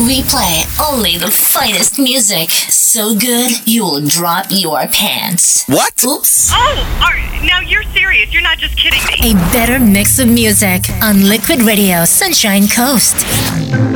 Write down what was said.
We play only the finest music. So good, you'll drop your pants. What? Oops. Now you're serious. You're not just kidding me. A better mix of music on Liquid Radio Sunshine Coast.